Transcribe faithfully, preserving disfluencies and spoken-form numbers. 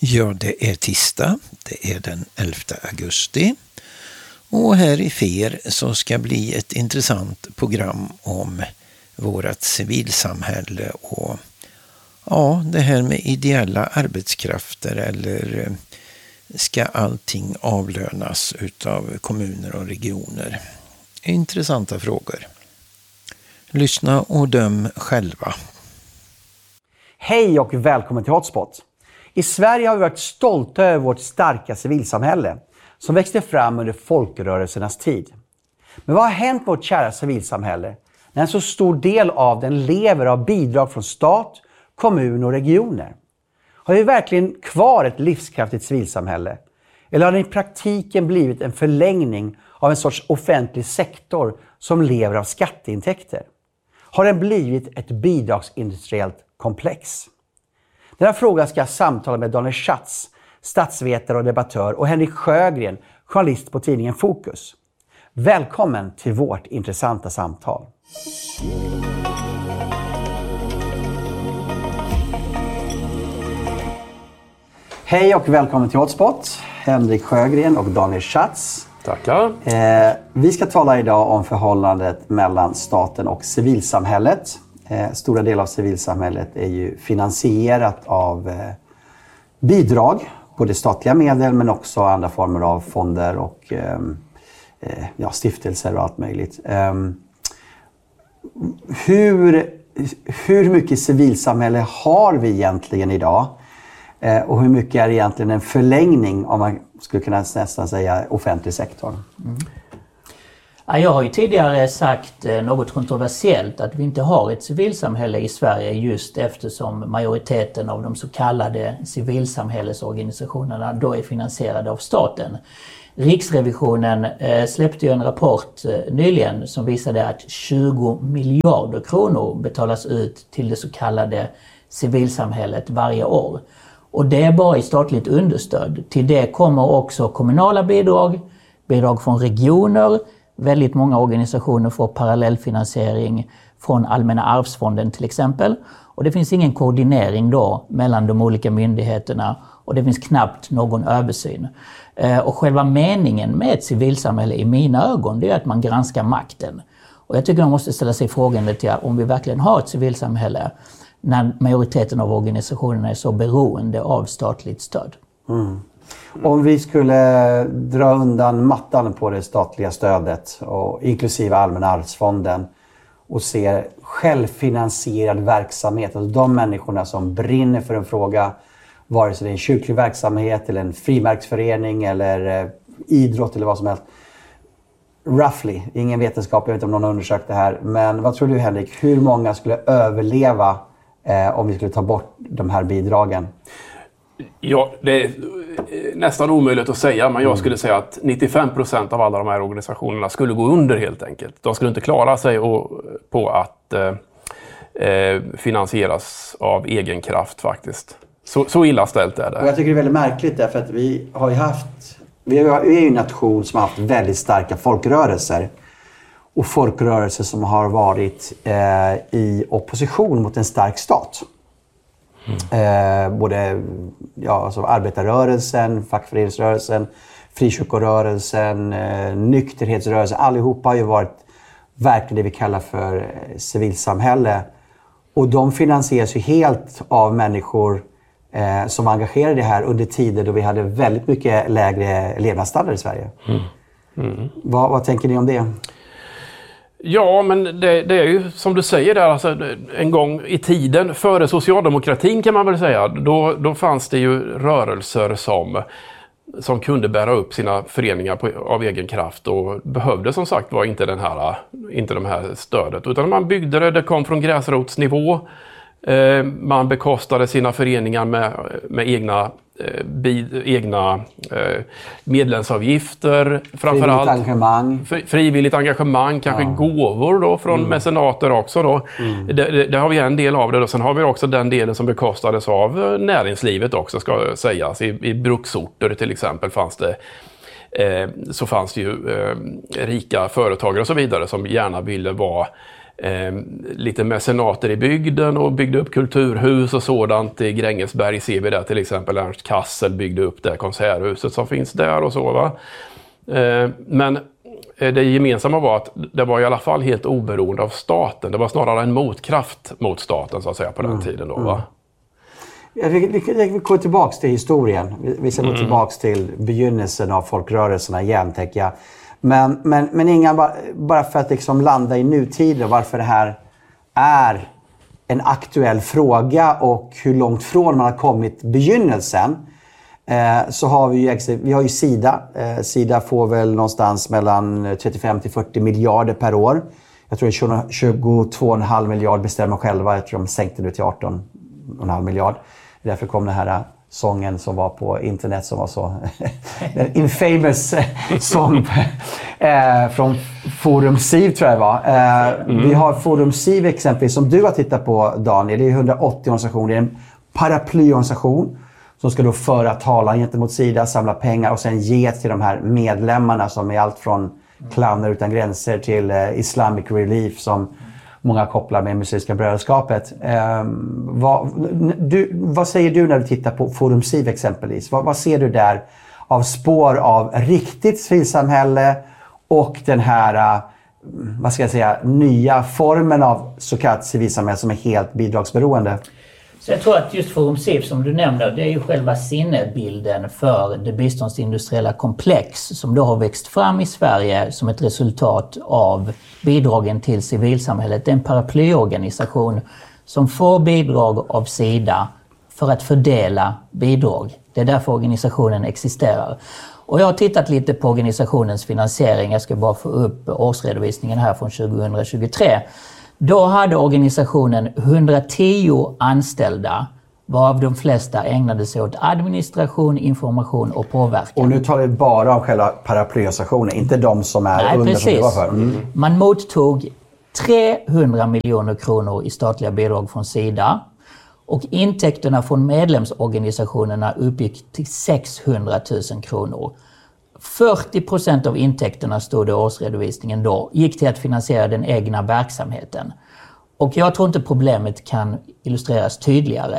Ja, det är tisdag. Det är den elfte augusti. Och här i F E R så ska bli ett intressant program om vårt civilsamhälle och ja, det här med ideella arbetskrafter, eller ska allting avlönas utav kommuner och regioner? Intressanta frågor. Lyssna och döm själva. Hej och välkommen till Hotspot. I Sverige har vi varit stolta över vårt starka civilsamhälle som växte fram under folkrörelsernas tid. Men vad har hänt med vårt kära civilsamhälle när en så stor del av den lever av bidrag från stat, kommun och regioner? Har vi verkligen kvar ett livskraftigt civilsamhälle? Eller har det i praktiken blivit en förlängning av en sorts offentlig sektor som lever av skatteintäkter? Har den blivit ett bidragsindustriellt komplex? Den här frågan ska jag samtala med Daniel Schatz, statsvetare och debattör, och Henrik Sjögren, journalist på tidningen Fokus. Välkommen till vårt intressanta samtal. Hej och välkommen till Hotspot, Henrik Sjögren och Daniel Schatz. Tackar. Eh, vi ska tala idag om förhållandet mellan staten och civilsamhället. Eh, stora delar av civilsamhället är ju finansierat av eh, bidrag, både statliga medel men också andra former av fonder och eh, eh, ja, stiftelser och allt möjligt. Eh, hur, hur mycket civilsamhälle har vi egentligen idag? Eh, och hur mycket är egentligen en förlängning, om man skulle kunna nästan säga, offentlig sektor? Mm. Ja, jag har ju tidigare sagt eh, något kontroversiellt att vi inte har ett civilsamhälle i Sverige, just eftersom majoriteten av de så kallade civilsamhällesorganisationerna då är finansierade av staten. Riksrevisionen eh, släppte ju en rapport eh, nyligen som visade att tjugo miljarder kronor betalas ut till det så kallade civilsamhället varje år. Och det är bara i statligt understöd. Till det kommer också kommunala bidrag, bidrag från regioner. Väldigt många organisationer får parallellfinansiering från Allmänna arvsfonden till exempel. Och det finns ingen koordinering då mellan de olika myndigheterna och det finns knappt någon översyn. Och själva meningen med ett civilsamhälle i mina ögon, det är att man granskar makten. Och jag tycker man måste ställa sig frågan till om vi verkligen har ett civilsamhälle när majoriteten av organisationerna är så beroende av statligt stöd. Mm. Om vi skulle dra undan mattan på det statliga stödet, och inklusive Allmänna arvsfonden, och se självfinansierad verksamhet, alltså de människorna som brinner för en fråga, vare sig det är en kyrklig verksamhet eller en frimärksförening eller eh, idrott eller vad som helst. Roughly, ingen vetenskap, jag vet inte om någon har undersökt det här, men vad tror du, Henrik, hur många skulle överleva eh, om vi skulle ta bort de här bidragen? Ja, det är nästan omöjligt att säga, men jag skulle säga att nittiofem procent av alla de här organisationerna skulle gå under helt enkelt. De skulle inte klara sig och, på att eh, finansieras av egen kraft faktiskt. Så, så illa ställt är det. Och jag tycker det är väldigt märkligt därför att vi har ju haft, vi är ju en nation som har haft väldigt starka folkrörelser. Och folkrörelser som har varit eh, i opposition mot en stark stat. Mm. Eh, både ja, alltså arbetarrörelsen, fackföreningsrörelsen, frikyrkorörelsen, eh, nykterhetsrörelsen. Allihopa har ju varit verkligen det vi kallar för eh, civilsamhälle. Och de finansieras ju helt av människor eh, som var engagerade i det här under tider då vi hade väldigt mycket lägre levnadsstandard i Sverige. Mm. Mm. Vad, vad tänker ni om det? Ja, men det, det är ju som du säger där, alltså, en gång i tiden, före socialdemokratin kan man väl säga, då, då fanns det ju rörelser som, som kunde bära upp sina föreningar på, av egen kraft och behövde som sagt var inte, den här, inte de här stödet, utan man byggde det, det kom från gräsrotsnivå, eh, man bekostade sina föreningar med, med egna Bid, egna eh, medlemsavgifter, framförallt frivilligt engagemang, fri, frivilligt engagemang kanske ja. gåvor då från mm. mecenater också då. Mm. Det, det, det har vi en del av det då. Sen har vi också den delen som bekostades av näringslivet också, ska sägas. I, i bruksorter till exempel fanns det eh, så fanns det ju eh, rika företagare och så vidare som gärna ville vara eh, lite mecenater i bygden och byggde upp kulturhus och sådant. I Grängesberg ser vi där till exempel Ernst Kassel byggde upp det konserthuset som finns där och så, va. Eh, men det gemensamma var att det var i alla fall helt oberoende av staten. Det var snarare en motkraft mot staten så att säga på den mm. tiden då, va. Vi, vi, vi går tillbaka till historien. Vi, vi ska gå mm. tillbaka till begynnelsen av folkrörelserna igen, tänker jag. Men, men, men Inga, bara, bara för att liksom landa i nutiden, varför det här är en aktuell fråga och hur långt från man har kommit begynnelsen, eh, så har vi ju, vi har ju Sida. Eh, Sida får väl någonstans mellan trettiofem till fyrtio miljarder per år. Jag tror det är tjugotvå komma fem miljard bestämmer själva. Jag tror de sänkte det till arton komma fem miljard. Därför kom den här sången som var på internet som var så en infamous sång eh, från Forum Siv, tror jag var. Eh, mm. Vi har Forum Siv exempelvis som du har tittat på, Daniel. Det är hundraåttio organisationer. Det är en paraplyorganisation som ska då föra talan gentemot Sida, samla pengar och sen ge till de här medlemmarna som är allt från Clowner utan gränser till eh, Islamic Relief som många kopplar med Muslimska brödraskapet. Eh, vad, du, vad säger du när du tittar på Forum Siv exempelvis? Vad, vad ser du där av spår av riktigt civilsamhälle och den här, vad ska jag säga, nya formen av så kallat civilsamhälle som är helt bidragsberoende? Så jag tror att just Forum Siv som du nämner, det är ju själva sinnebilden för det biståndsindustriella komplex som då har växt fram i Sverige som ett resultat av bidragen till civilsamhället. Det är en paraplyorganisation som får bidrag av Sida för att fördela bidrag. Det är därför organisationen existerar. Och jag har tittat lite på organisationens finansiering. Jag ska bara få upp årsredovisningen här från tjugohundratjugotre. Då hade organisationen hundratio anställda, varav de flesta ägnade sig åt administration, information och påverkan. Och nu tar vi bara om själva paraplyorganisationen, inte de som är Nej, under precis. som det var för. Mm. Man mottog trehundra miljoner kronor i statliga bidrag från Sida och intäkterna från medlemsorganisationerna uppgick till sexhundratusen kronor. fyrtio procent av intäkterna, stod det i årsredovisningen då, gick till att finansiera den egna verksamheten. Och jag tror inte problemet kan illustreras tydligare.